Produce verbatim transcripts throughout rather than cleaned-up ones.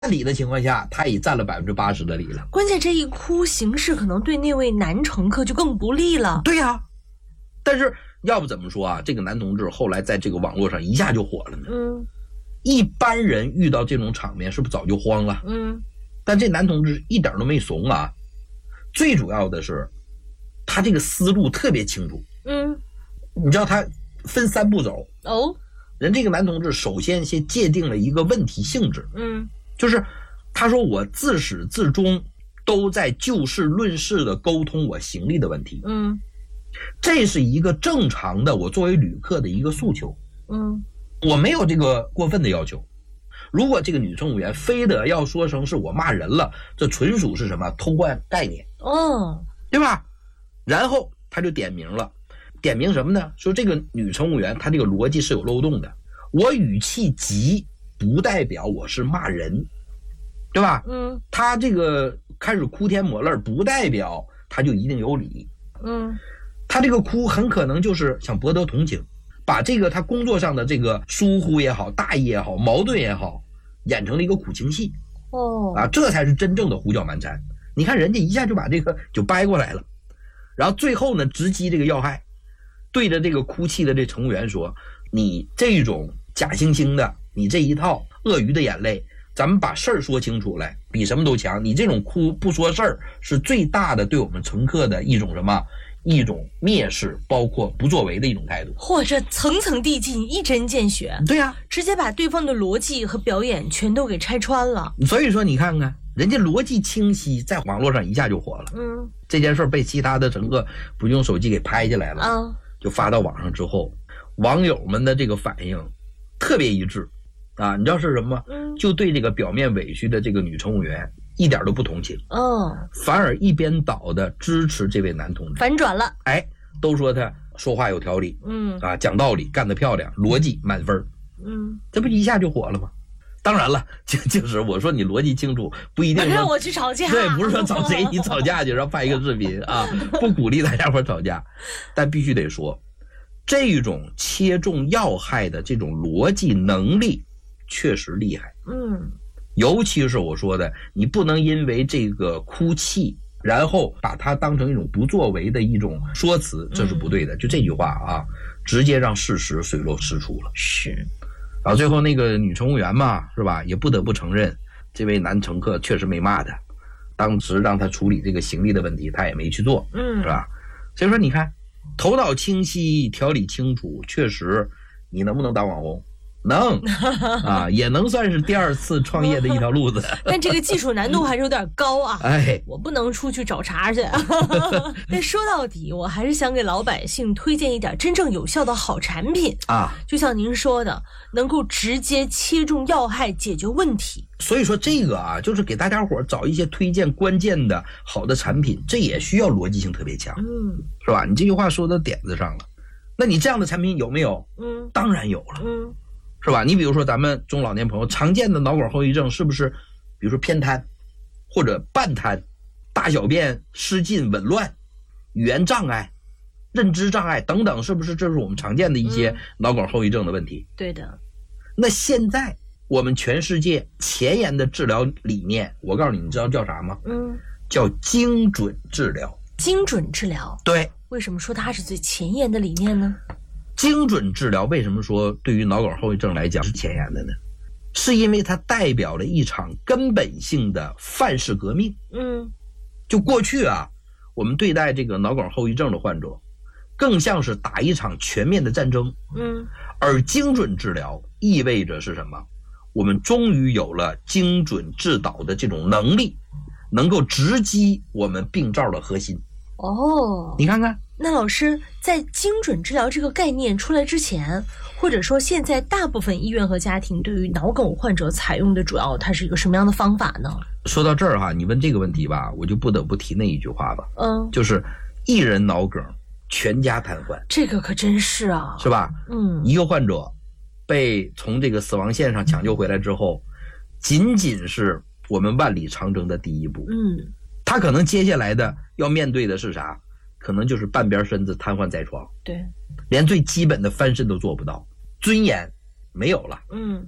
理的情况下，他已占了百分之八十的理了。 关键这一哭，形势可能对那位男乘客就更不利了。 对呀、啊，但是要不怎么说啊？这个男同志后来在这个网络上一下就火了呢。 嗯， 一般人遇到这种场面，是不是早就慌了？ 嗯， 但这男同志一点都没怂啊。最主要的是，他这个思路特别清楚。 嗯， 你知道他分三步走哦。 人这个男同志首先先界定了一个问题性质。 嗯。 就是他说我自始至终都在就事论事的沟通我行李的问题。 嗯， 这是一个正常的我作为旅客的一个诉求。 嗯， 我没有这个过分的要求。如果这个女乘务员非得要说成是我骂人了，这纯属是什么偷换概念。 哦， 对吧？然后他就点名了，点名什么呢？说这个女乘务员她这个逻辑是有漏洞的。我语气急不代表我是骂人，对吧？ 嗯， 他这个开始哭天抹泪不代表他就一定有理。 嗯， 他这个哭很可能就是想博得同情，把这个他工作上的这个疏忽也好、大意也好、矛盾也好，演成了一个苦情戏。 哦， 啊，这才是真正的胡搅蛮缠。你看人家一下就把这个就掰过来了，然后最后呢直击这个要害，对着这个哭泣的这乘务员说：“你这种假惺惺的。”你这一套鳄鱼的眼泪，咱们把事儿说清楚来，比什么都强。你这种哭不说事儿，是最大的对我们乘客的一种什么？一种蔑视，包括不作为的一种态度。 或者层层递进，一针见血。 对呀、啊， 直接把对方的逻辑和表演全都给拆穿了。 所以说，你看看人家逻辑清晰，在网络上一下就火了。 嗯， 这件事被其他的乘客不用手机给拍下来了， 啊， 就发到网上之后，网友们的这个反应特别一致。啊，你知道是什么吗？ 嗯， 就对这个表面委屈的这个女乘务员一点都不同情， 哦， 反而一边倒的支持这位男同志， 反转了。 哎，都说他说话有条理， 嗯， 啊，讲道理，干得漂亮，逻辑满分， 嗯， 这不一下就火了吗？当然了，就就是我说你逻辑清楚，不一定让我去吵架， 对，不是说找谁你吵架去，然后拍一个视频啊，不鼓励大家伙吵架，但必须得说，这种切中要害的这种逻辑能力。确实厉害， 嗯， 尤其是我说的，你不能因为这个哭泣，然后把它当成一种不作为的一种说辞，这是不对的。嗯、就这句话啊，直接让事实水落石出了。 是， 然后最后那个女乘务员嘛，是吧？也不得不承认，这位男乘客确实没骂他，当时让他处理这个行李的问题，他也没去做， 嗯， 是吧？所以说，你看，头脑清晰，条理清楚，确实，你能不能当网红？能啊，也能算是第二次创业的一条路子。 但这个技术难度还是有点高啊！ 哎， 我不能出去找茬去。但说到底，我还是想给老百姓推荐一点真正有效的好产品啊。 就像您说的，能够直接切中要害，解决问题。 所以说这个啊，就是给大家伙找一些推荐关键的好的产品，这也需要逻辑性特别强， 嗯， 是吧？你这句话说到点子上了。那你这样的产品有没有？ 嗯， 当然有了。 嗯。 是吧？你比如说咱们中老年朋友常见的脑管后遗症，是不是比如说偏瘫或者半瘫、大小便失禁紊乱、语言障碍、认知障碍等等，是不是这是我们常见的一些脑管后遗症的问题？ 嗯、对的。 那现在我们全世界前沿的治疗理念，我告诉你，你知道叫啥吗？ 嗯， 叫精准治疗。 精准治疗， 对。 为什么说它是最前沿的理念呢？ 精准治疗为什么说对于脑管后遗症来讲是前沿的呢？是因为它代表了一场根本性的范式革命。 嗯， 就过去啊，我们对待这个脑管后遗症的患者，更像是打一场全面的战争。 嗯， 而精准治疗意味着是什么？我们终于有了精准治导的这种能力，能够直击我们病灶的核心。 哦， 你看看。 那老师，在精准治疗这个概念出来之前，或者说现在大部分医院和家庭对于脑梗患者采用的主要它是一个什么样的方法呢？ 说到这儿哈，你问这个问题吧，我就不得不提那一句话吧， 嗯， 就是一人脑梗全家瘫痪。 这个可真是啊， 是吧？ 嗯， 一个患者被从这个死亡线上抢救回来之后，仅仅是我们万里长征的第一步。 嗯， 他可能接下来的要面对的是啥？可能就是半边身子瘫痪在床， 对， 连最基本的翻身都做不到，尊严没有了。 嗯，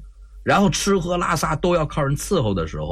然后吃喝拉撒都要靠人伺候的时候，